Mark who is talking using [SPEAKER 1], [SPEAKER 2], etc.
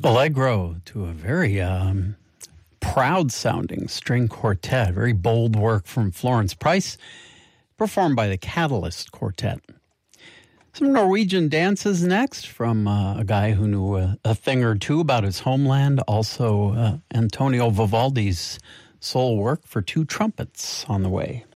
[SPEAKER 1] Allegro to a very proud-sounding string quartet, very bold work from Florence Price, performed by the Catalyst Quartet. Some Norwegian dances next from a guy who knew a thing or two about his homeland, also Antonio Vivaldi's sole work for two trumpets on the way.